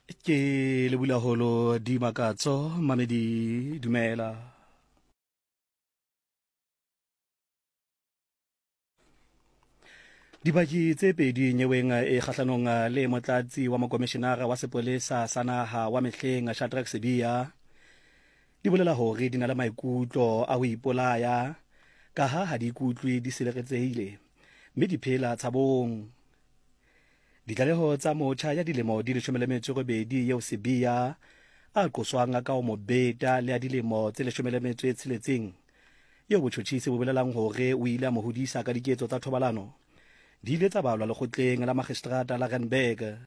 Ke lebula holo di makatso mamedi dumela. Dibaki tse pedi nyeweng e kgahlanong le motlatsi wa mokomishenara wa sepolesa sa naha wa mehleng Shadrack Sibiya di bolela hore di na le maikutlo a ho ipolaya ka ha di ikutlwe di sireletsehile mme di phela tshabong. Ditlaleho tsa motjha ya dilemo di 18 eo Sibiya a qoswang ka ho mobeta le a dilemo tse 16 eo botjhotjhisi bo bolelang hore o ile a mo hodisa ka diketso tsa thobalano di ile tsa balwa lekgotleng la magistrata la Randburg.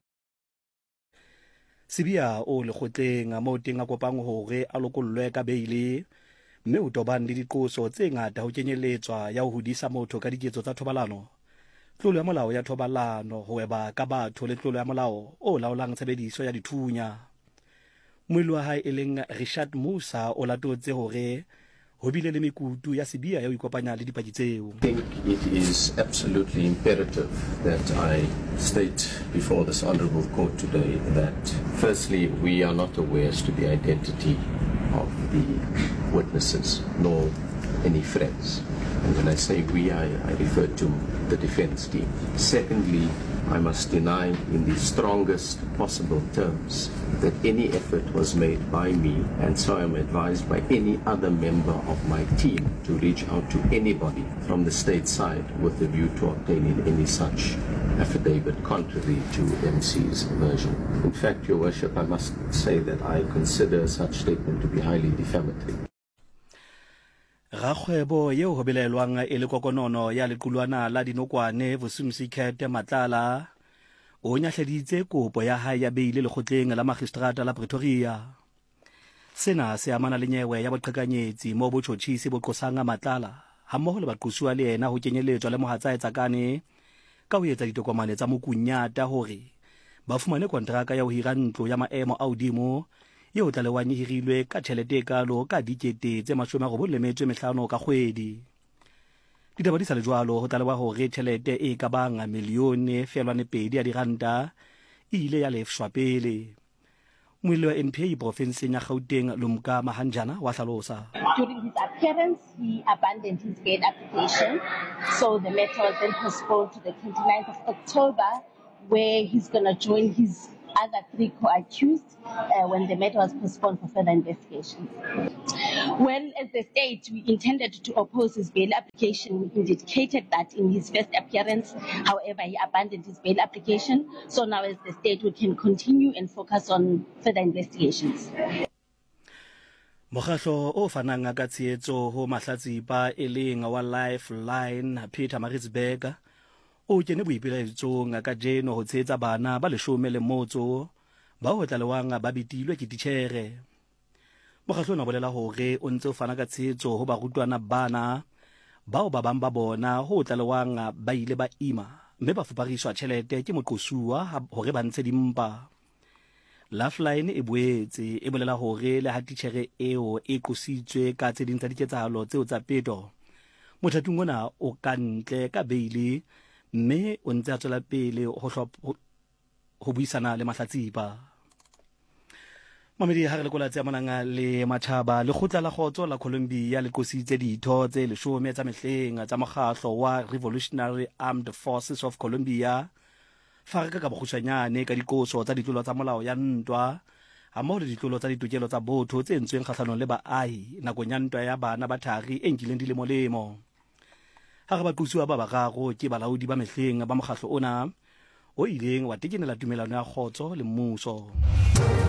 Sibiya o lekgotleng moo teng a kopang hore a lokollwe ka beile mme o tobane le diqoso tse ngata ho kenyelletswa ya ho hodisa motho ka diketso tsa thobalano, tlolo ya molao ya thobalano, ho weba ka batho le tlolo ya molao o laolang tshebediso ya dithunya. Moelwa wa hae e leng Richard Musa o latotse hore ho bile le mekutu ya Sibiya ya ho ikopanya le dipaki tseo. I think it is absolutely imperative that I state before this honourable court today that firstly we are not aware as to the identity of the witnesses nor any friends. And when I say we, I refer to the defence team. Secondly, I must deny in the strongest possible terms that any effort was made by me, and so I'm advised by any other member of my team to reach out to anybody from the state side with a view to obtaining any such affidavit contrary to MC's version. In fact, Your Worship, I must say that I consider such statement to be highly defamatory. Rakgwebo yeo ho belelwang e le kokonono ya lequlwana la dinokwane Vusumuzi Matlala o nyahleditse kopo ya hae ya beile lekgotleng la magistrata la Pretoria. Sena se amana le nyewe ya boqhekanyetsi mo botjhotjhisi bo qosang Matlala hammoho le baqosuwa le yena ho kenyelletswa le mohatsae Tsakane ka ho etsa ditokomane tsa mokunyata hore ba fumane kontraka ya ho hira ntlo ya maemo a hodimo eo tlalewang e hirilwe ka tjhelete e kalo ka dikete tse 95 ka kgwedi. Ditaba di sa le jwalo ho tlalewa hore tjhelete e ka bang milione felwane pedi ya diranta e ile ya lefshwa pele. Moelli wa NPA provinseng ya Gauteng Lumka Mahanjana wa hlalosa. During his appearance, he abandoned his bail application, so the matter was then postponed to the 29th of October, where he's going to join his other 3 co-accused when the matter was postponed for further investigation. Well, as the state, we intended to oppose his bail application. We indicated that in his first appearance. However, he abandoned his bail application. So now as the state, we can continue and focus on further investigations. Mokgatlo o fanang ka tshehetso ho mahlatsipa e leng wa Lifeline Peter Maritzburg o kene boipelaetsong ka jeno ho tshehetsa bana ba 11 ba ho tlalewang ba bitilwe ke titjhere. Mokgatlo ona bolela hore o ntse o fana ka tshehetso ho barutwana bana bao ba bang ba bona ho tlalewang ba ile ba ima mme ba fupariswa tjhelete ke moqosuwa hore ba ntshe dimpa. Lifeline e boetse e bolela hore le ha titjhere eo e qositswe ka tse ding tsa diketsahalo tseo tsa peto, mothatung ona o ka ntle ka beile mme o ntse a tswela pele ho buisana le mahlatsipa. Mamedi ha re lekola tse amanang le matjhaba lekgotla la kgotso la Colombia le qositse ditho tse 10 tsa mehleng tsa mokgatlo wa Revolutionary Armed Forces of Colombia faraka ka bokgutshwanyane ka dikoso tsa ditlolo tsa molao ya ntwa hammoho le ditlolo tsa ditokelo tsa botho tse entsweng kgahlanong le baahi nakong ya ntwa ya bana ba thari e nkileng dilemo. Ha re baqosuwa ba bararo ke balaodi ba mehleng ba mokgatlo ona o ileng wa tekenela tumelano ya kgotso le mmuso.